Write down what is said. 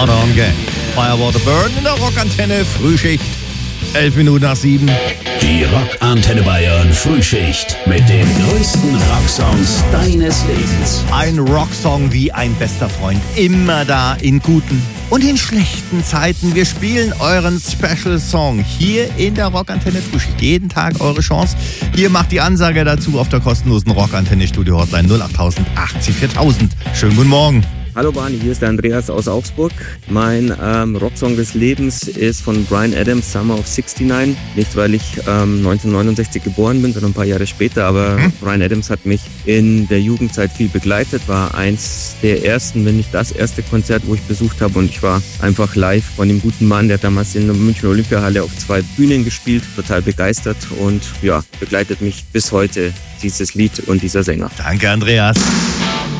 Modern Gang. Firewater Burn in der Rockantenne, Frühschicht, 11 Minuten nach 7. Die Rockantenne Bayern Frühschicht mit den größten Rocksongs deines Lebens. Ein Rocksong wie ein bester Freund, immer da in guten und in schlechten Zeiten. Wir spielen euren Special Song hier in der Rockantenne Frühschicht. Jeden Tag eure Chance. Ihr macht die Ansage dazu auf der kostenlosen Rockantenne Studio Hotline 08000 80 4000. Schönen guten Morgen. Hallo Barney, hier ist der Andreas aus Augsburg. Mein Rocksong des Lebens ist von Bryan Adams, Summer of 69. Nicht, weil ich 1969 geboren bin, sondern ein paar Jahre später. Aber Bryan Adams hat mich in der Jugendzeit viel begleitet. War eins der ersten, wenn nicht das erste Konzert, wo ich besucht habe. Und ich war einfach live von dem guten Mann, der damals in der München Olympiahalle auf 2 Bühnen gespielt. Total begeistert und ja, begleitet mich bis heute dieses Lied und dieser Sänger. Danke, Andreas.